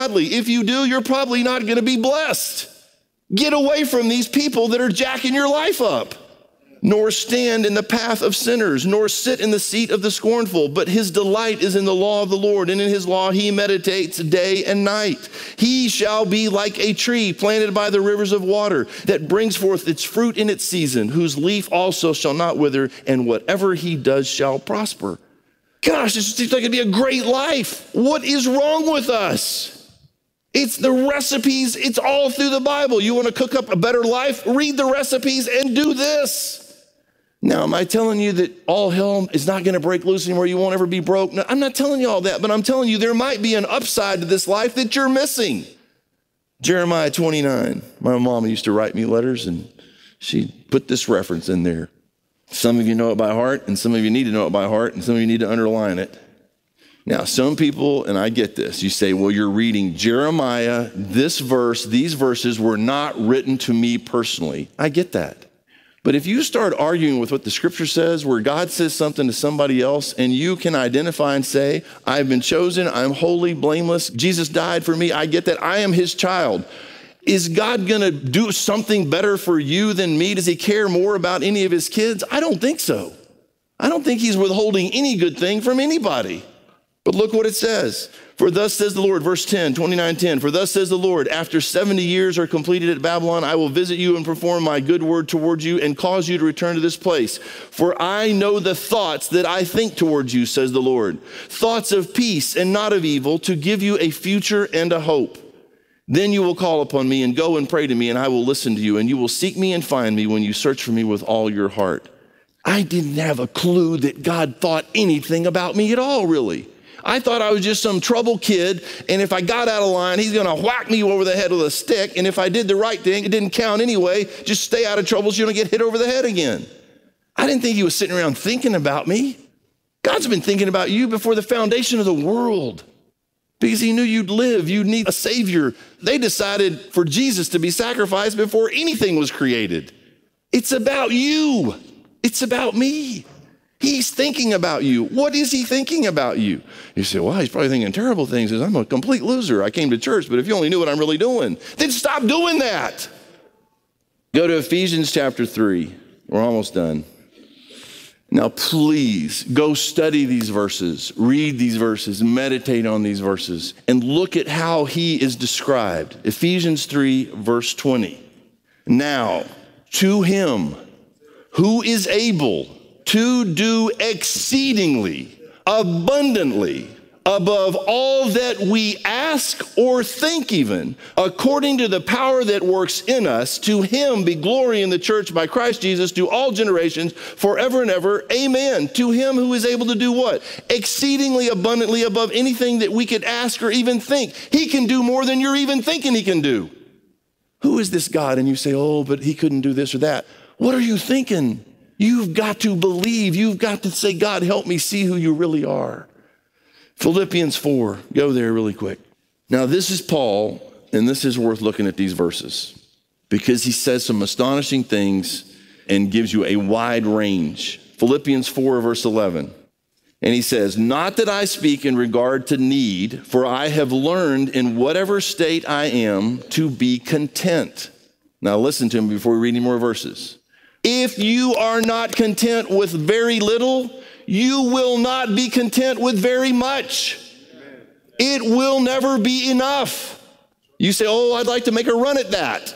If you do, you're probably not going to be blessed. Get away from these people that are jacking your life up. Nor stand in the path of sinners, nor sit in the seat of the scornful. But his delight is in the law of the Lord, and in his law he meditates day and night. He shall be like a tree planted by the rivers of water, that brings forth its fruit in its season, whose leaf also shall not wither, and whatever he does shall prosper. Gosh, this seems like it'd be a great life. What is wrong with us? It's the recipes. It's all through the Bible. You want to cook up a better life? Read the recipes and do this. Now, am I telling you that all hell is not going to break loose anymore? You won't ever be broke? No, I'm not telling you all that, but I'm telling you there might be an upside to this life that you're missing. Jeremiah 29. My mom used to write me letters, and she put this reference in there. Some of you know it by heart, and some of you need to know it by heart, and some of you need to underline it. Now, some people, and I get this, you say, well, you're reading Jeremiah, this verse, these verses were not written to me personally. I get that. But if you start arguing with what the scripture says, where God says something to somebody else, and you can identify and say, I've been chosen, I'm holy, blameless, Jesus died for me, I get that, I am his child. Is God gonna do something better for you than me? Does he care more about any of his kids? I don't think so. I don't think he's withholding any good thing from anybody. But look what it says. For thus says the Lord, verse 10, 29:10. For thus says the Lord, after 70 years are completed at Babylon, I will visit you and perform my good word towards you and cause you to return to this place. For I know the thoughts that I think towards you, says the Lord. Thoughts of peace and not of evil, to give you a future and a hope. Then you will call upon me and go and pray to me, and I will listen to you, and you will seek me and find me when you search for me with all your heart. I didn't have a clue that God thought anything about me at all, really. I thought I was just some trouble kid, and if I got out of line, he's gonna whack me over the head with a stick, and if I did the right thing, it didn't count anyway. Just stay out of trouble so you don't get hit over the head again. I didn't think he was sitting around thinking about me. God's been thinking about you before the foundation of the world, because he knew you'd live, you'd need a savior. They decided for Jesus to be sacrificed before anything was created. It's about you. It's about me. He's thinking about you. What is he thinking about you? You say, well, he's probably thinking terrible things. He says, I'm a complete loser. I came to church, but if you only knew what I'm really doing, then stop doing that. Go to Ephesians chapter 3. We're almost done. Now, please go study these verses, read these verses, meditate on these verses, and look at how he is described. Ephesians 3, verse 20. Now, to him who is able to do exceedingly, abundantly, above all that we ask or think even, according to the power that works in us, to him be glory in the church by Christ Jesus to all generations, forever and ever. Amen. To him who is able to do what? Exceedingly abundantly above anything that we could ask or even think. He can do more than you're even thinking he can do. Who is this God? And you say, oh, but he couldn't do this or that. What are you thinking? You've got to believe. You've got to say, God, help me see who you really are. Philippians 4, go there really quick. Now, this is Paul, and this is worth looking at these verses because he says some astonishing things and gives you a wide range. Philippians 4, verse 11. And he says, not that I speak in regard to need, for I have learned in whatever state I am to be content. Now, listen to me before we read any more verses. If you are not content with very little, you will not be content with very much. It will never be enough. You say, oh, I'd like to make a run at that.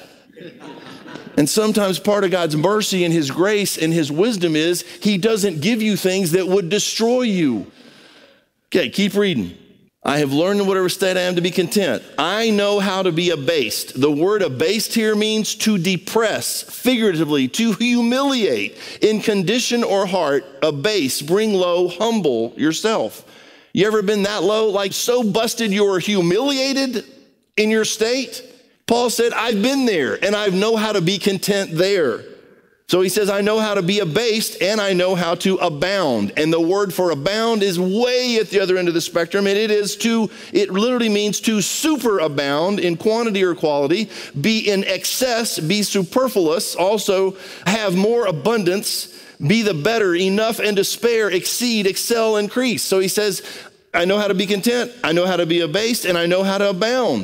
And sometimes part of God's mercy and his grace and his wisdom is he doesn't give you things that would destroy you. Okay, keep reading. I have learned in whatever state I am to be content. I know how to be abased. The word abased here means to depress, figuratively, to humiliate in condition or heart, abase, bring low, humble yourself. You ever been that low, like so busted you're humiliated in your state? Paul said, I've been there and I know how to be content there. So he says, I know how to be abased and I know how to abound. And the word for abound is way at the other end of the spectrum. And it literally means to superabound in quantity or quality, be in excess, be superfluous, also have more abundance, be the better, enough and to spare, exceed, excel, increase. So he says, I know how to be content. I know how to be abased, and I know how to abound.